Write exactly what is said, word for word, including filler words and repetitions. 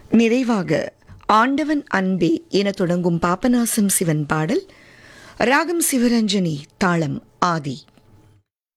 நிறைவாக ஆண்டவன் அன்பே என தொடங்கும் பாபநாசம் சிவன் பாடல். ராகம் சிவரஞ்சனி, தாளம் ஆதி.